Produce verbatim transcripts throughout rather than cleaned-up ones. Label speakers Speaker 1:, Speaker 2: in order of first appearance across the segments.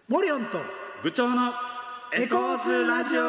Speaker 1: モリオンと
Speaker 2: 部長のエコーズラジオ、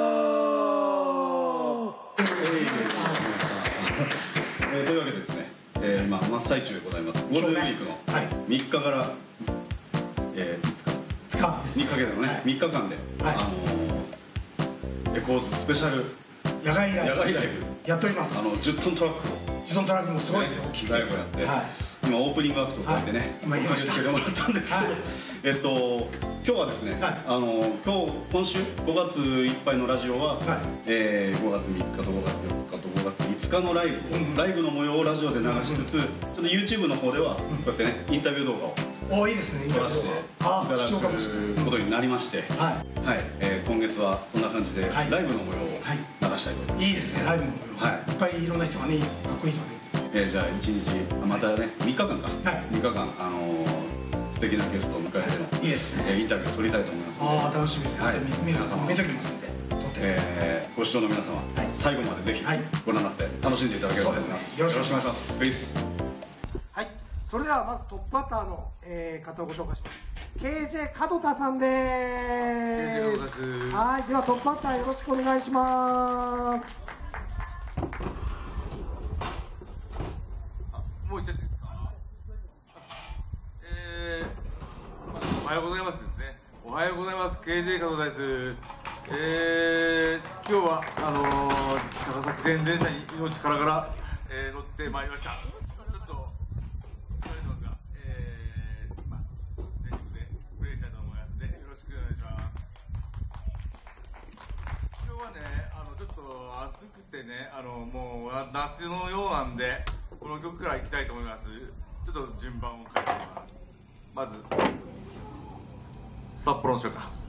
Speaker 2: えー、というわけでですね、えー、今真っ最中でございます。ゴールデンウィークのみっかから、えー、
Speaker 1: つか
Speaker 2: みっかけでのね、はい、みっかかんで、はい、あのー、エコーズスペシャル
Speaker 1: 野外ライブ
Speaker 2: 野外ライブ
Speaker 1: やっております。
Speaker 2: あのじゅっトントラックを
Speaker 1: じゅっトントラックもすごいですよ、
Speaker 2: ライブをやって、はい、今オープニングアクトをこうやってね、
Speaker 1: 今言いました
Speaker 2: けてもらったんですけど、はい、えっと今日はですね、はい、あの今日今週ごがついっぱいのラジオは、はい、えー、ごがつみっかとごがつよっかとごがついつかのライブ、うん、ライブの模様をラジオで流しつつ、うん、ちょっと YouTube の方ではこうやってねインタビュー動画を
Speaker 1: おいいですね、
Speaker 2: 撮らせていただくことになりまして、はい、はい、えー、今月はそんな感じで、はい、ライブの模様を流したいと思います。
Speaker 1: いいですね、ライブの模様、はい、いっぱいいろんな人がね、かっこいい人がね、
Speaker 2: えー、じゃあいちにちまたねみっかかんか、はい、みっかかん、あのー、素敵なゲストを迎えての、
Speaker 1: いいですね、
Speaker 2: えー、インタビューを取りたいと思いますので、
Speaker 1: ああ楽しみですね、はい、皆さん見ときますんで、
Speaker 2: えー、ご視聴の皆様、はい、最後までぜひご覧になって楽しんでいただければと思います。よろしくお願いします。
Speaker 1: はい、それではまずトップバッターの、えー、方をご紹介します。 ケージェー 門田さんです。はい、ではトップバッターよろしくお願いします。
Speaker 3: もう言っちゃっていいですか。えー、おはようございますですね。おはようございます。ケージェー 門田です。えー、今日はあのー、高崎線電車に命からがら、えー、乗ってまいりました。ちょっと疲れてますが、えー、まあ全力でプレイしたいと思いますのでよろしくお願いします。今日はね、あのちょっと暑くてね、あのもう夏のようなんで。この曲からいきたいと思います。ちょっと順番を変えてみます。まず札幌のしようか。